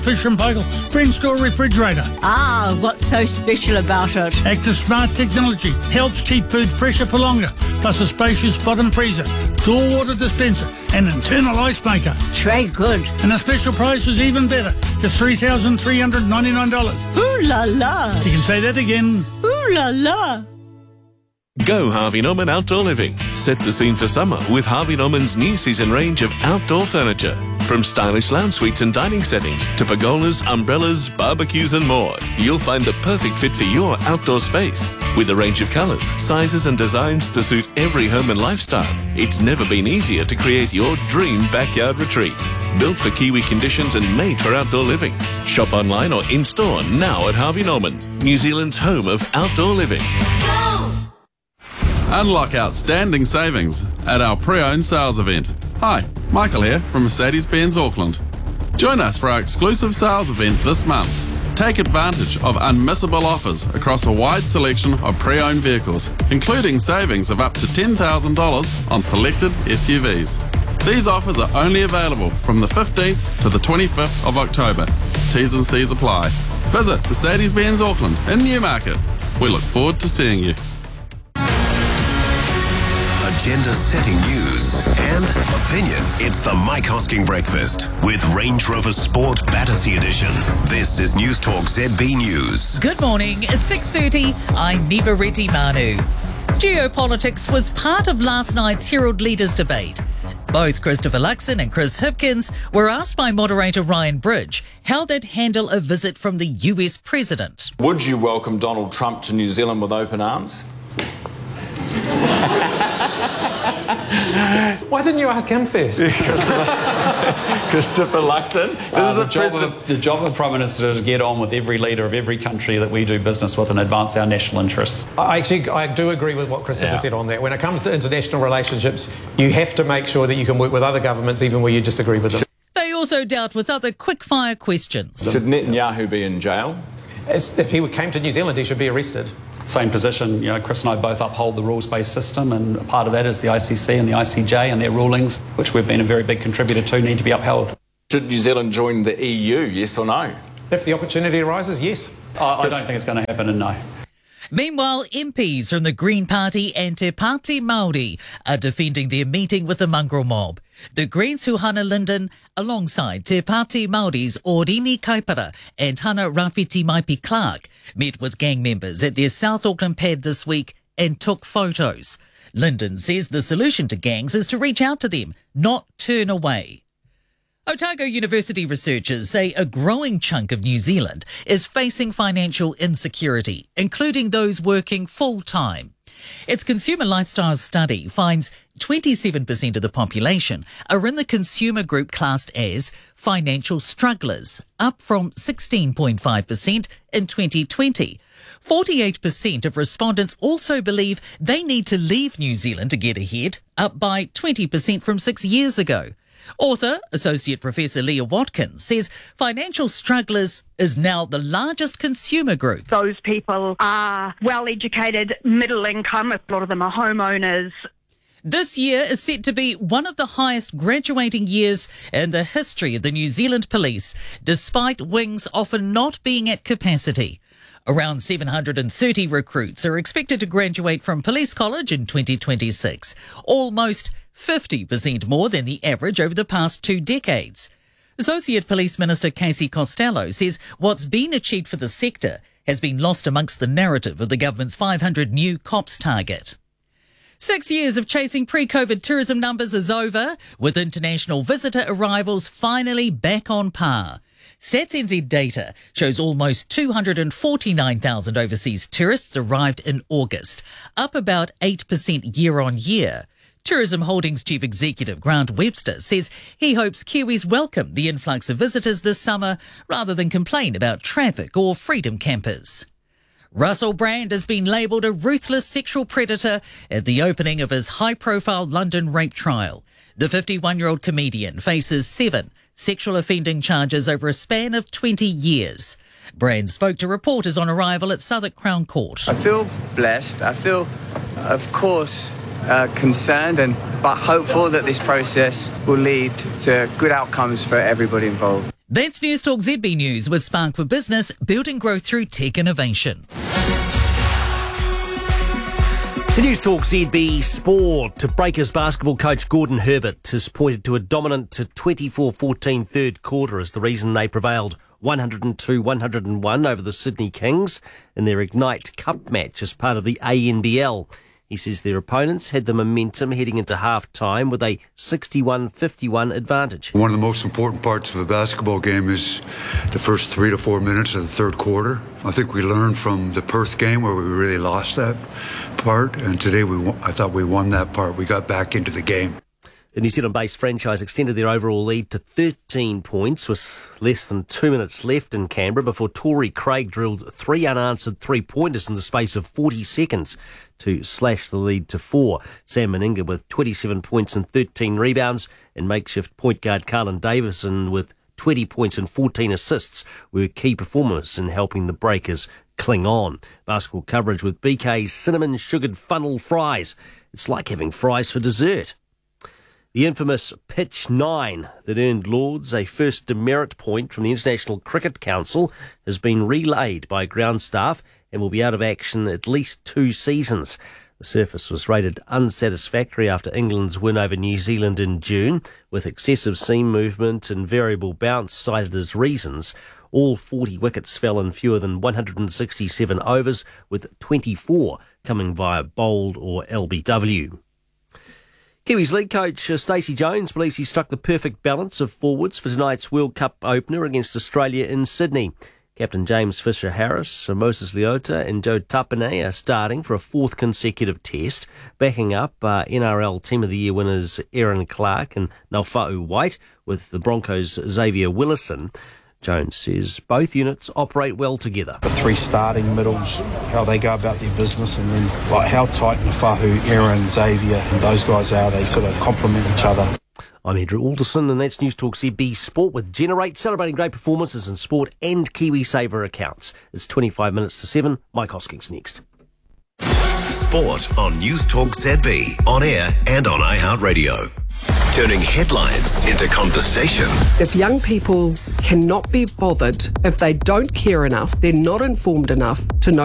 Fish and Paykel French door refrigerator. Ah, what's so special about it? Active Smart technology helps keep food fresher for longer, plus a spacious bottom freezer, door water dispenser and internal ice maker. Très good. And the special price is even better, just $3,399. Ooh la la. You can say that again. Ooh la la. Go Harvey Norman Outdoor Living. Set the scene for summer with Harvey Norman's new season range of outdoor furniture. From stylish lounge suites and dining settings to pergolas, umbrellas, barbecues and more, you'll find the perfect fit for your outdoor space. With a range of colours, sizes and designs to suit every home and lifestyle, it's never been easier to create your dream backyard retreat. Built for Kiwi conditions and made for outdoor living. Shop online or in-store now at Harvey Norman, New Zealand's home of outdoor living. Unlock outstanding savings at our pre-owned sales event. Hi, Michael here from Mercedes-Benz Auckland. Join us for our exclusive sales event this month. Take advantage of unmissable offers across a wide selection of pre-owned vehicles, including savings of up to $10,000 on selected SUVs. These offers are only available from the 15th to the 25th of October. T's and C's apply. Visit Mercedes-Benz Auckland in Newmarket. We look forward to seeing you. Agenda-setting news and opinion. It's the Mike Hosking Breakfast with Range Rover Sport Battersea Edition. This is News Talk ZB News. Good morning. It's 6:30. I'm Neva Reti Manu. Geopolitics was part of last night's Herald Leaders debate. Both Christopher Luxon and Chris Hipkins were asked by moderator Ryan Bridge how they'd handle a visit from the US president. Would you welcome Donald Trump to New Zealand with open arms? Why didn't you ask him first? Christopher Luxon. The job of the Prime Minister is to get on with every leader of every country that we do business with and advance our national interests. I do agree with what Christopher said on that. When it comes to international relationships, you have to make sure that you can work with other governments even where you disagree with them. They also dealt with other quick-fire questions. Should Netanyahu be in jail? If he came to New Zealand, he should be arrested. Same position. Chris and I both uphold the rules-based system, and part of that is the ICC and the ICJ and their rulings, which we've been a very big contributor to, need to be upheld. Should New Zealand join the EU, yes or no? If the opportunity arises, yes. I don't think it's going to happen, and no. Meanwhile, MPs from the Green Party and Te Pāti Māori are defending their meeting with the mongrel mob. The Greens' Hannah Linden, alongside Te Pāti Māori's Orimi Kaipara and Hana Rafiti Maipi Clark, met with gang members at their South Auckland pad this week and took photos. Linden says the solution to gangs is to reach out to them, not turn away. Otago University researchers say a growing chunk of New Zealand is facing financial insecurity, including those working full-time. Its consumer lifestyle study finds 27% of the population are in the consumer group classed as financial strugglers, up from 16.5% in 2020. 48% of respondents also believe they need to leave New Zealand to get ahead, up by 20% from 6 years ago. Author, Associate Professor Leah Watkins, says financial strugglers is now the largest consumer group. Those people are well-educated, middle income. A lot of them are homeowners. This year is set to be one of the highest graduating years in the history of the New Zealand Police, despite wings often not being at capacity. Around 730 recruits are expected to graduate from Police College in 2026, almost 50% more than the average over the past 2 decades. Associate Police Minister Casey Costello says what's been achieved for the sector has been lost amongst the narrative of the government's 500 new cops target. 6 years of chasing pre-COVID tourism numbers is over, with international visitor arrivals finally back on par. Stats NZ data shows almost 249,000 overseas tourists arrived in August, up about 8% year on year. Tourism Holdings Chief Executive Grant Webster says he hopes Kiwis welcome the influx of visitors this summer rather than complain about traffic or freedom campers. Russell Brand has been labelled a ruthless sexual predator at the opening of his high-profile London rape trial. The 51-year-old comedian faces 7 sexual offending charges over a span of 20 years. Brand spoke to reporters on arrival at Southwark Crown Court. I feel blessed. I feel, of course, concerned but hopeful that this process will lead to good outcomes for everybody involved. That's News Talk ZB News with Spark for Business, building growth through tech innovation. To News Talk ZB Sport, Breakers basketball coach Gordon Herbert has pointed to a dominant 24-14 third quarter as the reason they prevailed 102-101 over the Sydney Kings in their Ignite Cup match as part of the ANBL. He says their opponents had the momentum heading into half-time with a 61-51 advantage. One of the most important parts of a basketball game is the first 3 to 4 minutes of the third quarter. I think we learned from the Perth game where we really lost that part, and today I thought we won that part. We got back into the game. The New Zealand-based franchise extended their overall lead to 13 points with less than 2 minutes left in Canberra before Torrey Craig drilled 3 unanswered three-pointers in the space of 40 seconds to slash the lead to 4. Sam Meninga with 27 points and 13 rebounds, and makeshift point guard Carlin Davison with 20 points and 14 assists were key performers in helping the Breakers cling on. Basketball coverage with BK's cinnamon sugared funnel fries. It's like having fries for dessert. The infamous Pitch 9 that earned Lords a first demerit point from the International Cricket Council has been relayed by ground staff and will be out of action at least 2 seasons. The surface was rated unsatisfactory after England's win over New Zealand in June, with excessive seam movement and variable bounce cited as reasons. All 40 wickets fell in fewer than 167 overs, with 24 coming via bowled or LBW. Kiwis league coach Stacey Jones believes he struck the perfect balance of forwards for tonight's World Cup opener against Australia in Sydney. Captain James Fisher-Harris, Moses Leota and Joe Tapine are starting for a 4th consecutive test, backing up NRL Team of the Year winners Aaron Clark and Naufa'u White with the Broncos' Xavier Willison. Jones says both units operate well together. The 3 starting middles, how they go about their business, and then how tight Nafahu, Aaron, Xavier and those guys are, they sort of complement each other. I'm Andrew Alderson and that's News Talk ZB Sport with Generate, celebrating great performances in sport and KiwiSaver accounts. It's 25 minutes to 7. Mike Hoskins next. Sport on News Talk ZB, on air and on iHeartRadio. Turning headlines into conversation. If young people cannot be bothered, if they don't care enough, they're not informed enough to know